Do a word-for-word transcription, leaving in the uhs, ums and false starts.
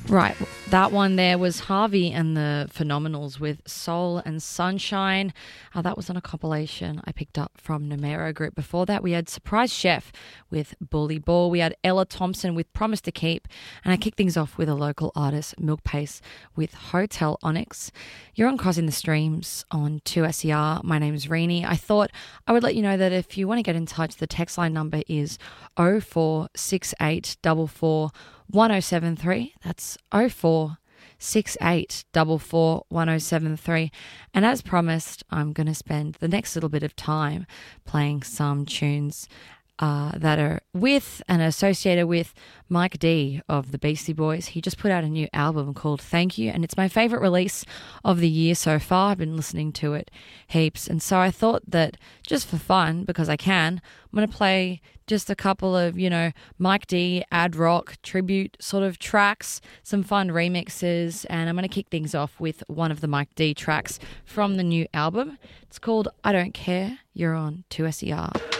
Right, that one there was Harvey and the Phenomenals with Soul and Sunshine. Uh, that was on a compilation I picked up from Numero Group. Before that, we had Surprise Chef with Bully Ball. We had Ella Thompson with Promise to Keep. And I kicked things off with a local artist, Milk Pace, with Hotel Onyx. You're on Crossing the Streams on two S E R. My name's Renee. I thought I would let you know that if you want to get in touch, the text line number is oh four six eight four four one oh seven three. That's oh four six eight four four one oh seven three. And as promised, I'm going to spend the next little bit of time playing some tunes uh, that are with and associated with Mike D of the Beastie Boys. He just put out a new album called Thank You, and it's my favourite release of the year so far. I've been listening to it heaps, and so I thought that just for fun, because I can, I'm going to play just a couple of, you know, Mike D, ad rock, tribute sort of tracks, some fun remixes, and I'm going to kick things off with one of the Mike D tracks from the new album. It's called I Don't Care. You're on two S E R.